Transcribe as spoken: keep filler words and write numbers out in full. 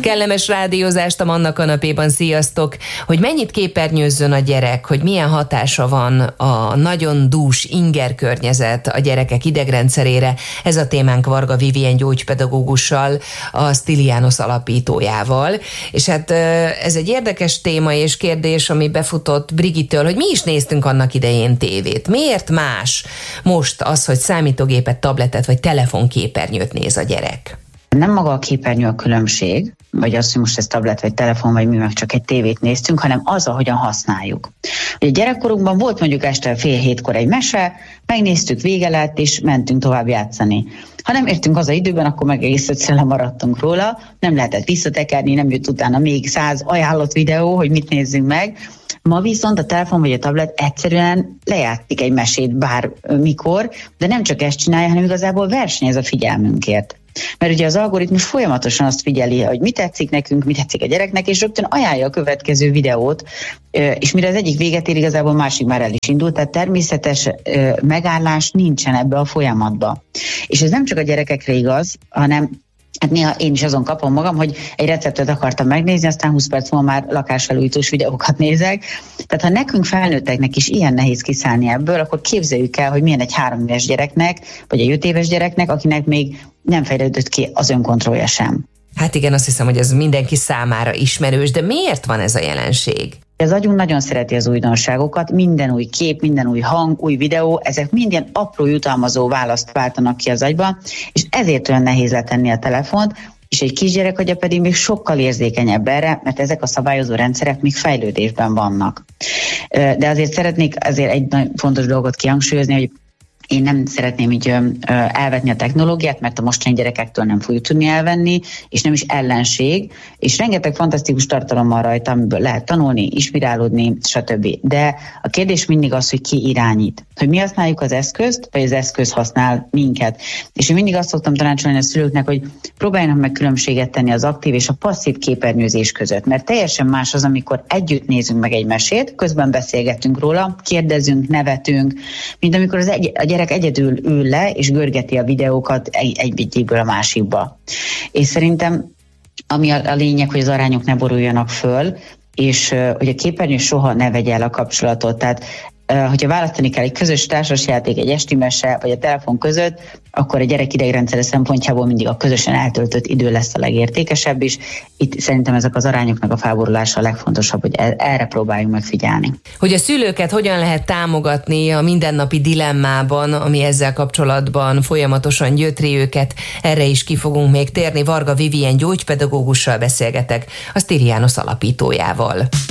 Kellemes rádiózást a Manna kanapéban, sziasztok! Hogy mennyit képernyőzzön a gyerek, hogy milyen hatása van a nagyon dús inger környezet a gyerekek idegrendszerére, ez a témánk Varga Vivien gyógypedagógussal, a Stylianos alapítójával. És hát ez egy érdekes téma és kérdés, ami befutott Brigittől, hogy mi is néztünk annak idején tévét. Miért más most az, hogy számítógépet, tabletet vagy telefonképernyőt néz a gyerek? Nem maga a képernyő a különbség, vagy az, hogy most ez tablet, vagy telefon, vagy mi meg csak egy tévét néztünk, hanem az, ahogyan használjuk. Ugye gyerekkorunkban volt mondjuk este fél hétkor egy mese, megnéztük, vége lett, és mentünk tovább játszani. Ha nem értünk haza időben, akkor meg egész egyszerűen lemaradtunk róla, nem lehetett visszatekerni, nem jött utána még száz ajánlott videó, hogy mit nézzünk meg. Ma viszont a telefon vagy a tablet egyszerűen lejátszik egy mesét bármikor, de nem csak ezt csinálja, hanem igazából versenyez a figyelmünkért. Mert ugye az algoritmus folyamatosan azt figyeli, hogy mi tetszik nekünk, mi tetszik a gyereknek, és rögtön ajánlja a következő videót, és mire az egyik véget ér, igazából másik már el is indult, tehát természetes megállás nincsen ebbe a folyamatba. És ez nem csak a gyerekekre igaz, hanem hát néha én is azon kapom magam, hogy egy receptet akartam megnézni, aztán húsz perc múlva már lakásfelújítós videókat nézek. Tehát ha nekünk felnőtteknek is ilyen nehéz kiszállni ebből, akkor képzeljük el, hogy milyen egy három éves gyereknek, vagy egy öt éves gyereknek, akinek még nem fejlődött ki az önkontrollja sem. Hát igen, azt hiszem, hogy ez mindenki számára ismerős, de miért van ez a jelenség? Az agyunk nagyon szereti az újdonságokat, minden új kép, minden új hang, új videó, ezek minden apró jutalmazó választ váltanak ki az agyba, és ezért olyan nehéz letenni a telefont, és egy kisgyerek agya pedig még sokkal érzékenyebb erre, mert ezek a szabályozó rendszerek még fejlődésben vannak. De azért szeretnék azért egy nagyon fontos dolgot kihangsúlyozni, hogy én nem szeretném így ö, elvetni a technológiát, mert a mostani gyerekektől nem fogjuk tudni elvenni, és nem is ellenség, és rengeteg fantasztikus tartalom van rajta, amiből lehet tanulni, inspirálódni, stb. De a kérdés mindig az, hogy ki irányít. Hogy mi használjuk az eszközt, vagy az eszköz használ minket. És én mindig azt szoktam tanácsolni a szülőknek, hogy próbáljanak meg különbséget tenni az aktív és a passzív képernyőzés között, mert teljesen más az, amikor együtt nézünk meg egy mesét, közben beszélgetünk róla, kérdezünk, nevetünk, mint amikor az egy, a gyerek egyedül ül le, és görgeti a videókat egy, egyikből a másikba. És szerintem ami a, a lényeg, hogy az arányok ne boruljanak föl, és uh, hogy a képernyő soha ne vegye el a kapcsolatot. Tehát uh, hogyha választani kell egy közös társasjáték, egy esti mese, vagy a telefon között, akkor a gyerek idegrendszere szempontjából mindig a közösen eltöltött idő lesz a legértékesebb is. Itt szerintem ezek az arányoknak a felborulása a legfontosabb, hogy erre próbáljunk megfigyelni. Hogy a szülőket hogyan lehet támogatni a mindennapi dilemmában, ami ezzel kapcsolatban folyamatosan gyötri őket, erre is ki fogunk még térni. Varga Vivien gyógypedagógussal beszélgetek, a Stylianos alapítójával.